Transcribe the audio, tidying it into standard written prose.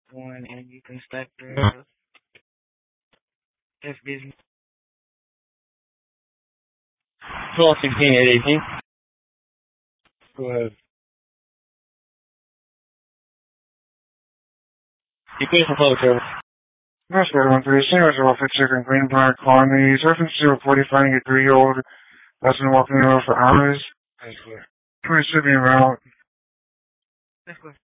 one, and you can stack the FBs. 12, 16, 8, 18. Go ahead. Equation for public service. First order 1-3, senior reservoir fit chicken, green black, calling the surface 040, finding a 3-year-old that's been walking the road for hours. 20 shipping route.